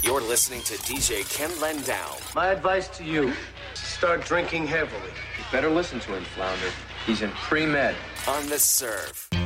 You're listening to DJ Ken Lendown. My advice to you, start drinking heavily. You better listen to him, Flounder. He's in pre-med. On The Serve.